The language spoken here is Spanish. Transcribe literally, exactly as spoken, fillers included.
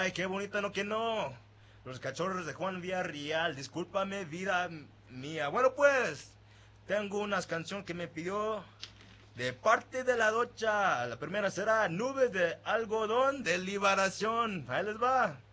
Ay, qué bonita, no que no. Los cachorros de Juan Villarreal, discúlpame, vida mía. Bueno, pues, tengo unas canciones que me pidió de parte de la docha. La primera será Nubes de Algodón de Liberación. Ahí les va.